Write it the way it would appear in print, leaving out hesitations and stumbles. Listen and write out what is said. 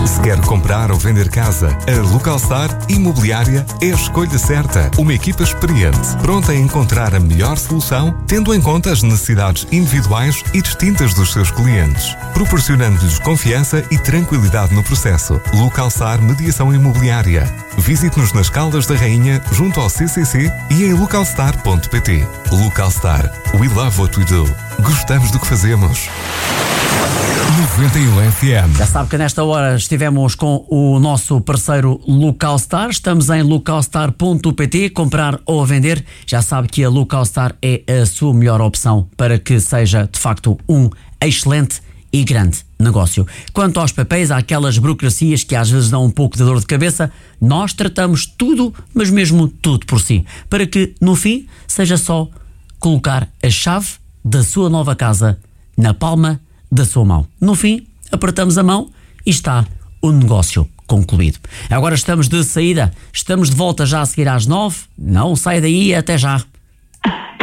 Se quer comprar ou vender casa, a Localstar Imobiliária é a escolha certa. Uma equipa experiente, pronta a encontrar a melhor solução, tendo em conta as necessidades individuais e distintas dos seus clientes, proporcionando-lhes confiança e tranquilidade no processo. Localstar Mediação Imobiliária. Visite-nos nas Caldas da Rainha, junto ao CCC e em localstar.pt. Localstar. We love what we do. Gostamos do que fazemos. 91 FM. Já sabe que nesta hora estivemos com o nosso parceiro Localstar. Estamos em localstar.pt. Comprar ou vender, já sabe que a Localstar é a sua melhor opção para que seja de facto um excelente e grande negócio. Quanto aos papéis, há aquelas burocracias que às vezes dão um pouco de dor de cabeça. Nós tratamos tudo, mas mesmo tudo por si, para que no fim seja só colocar a chave da sua nova casa na palma da sua mão. No fim, apertamos a mão e está o negócio concluído. Agora estamos de saída, estamos de volta já a seguir às 9. Não sai daí, até já.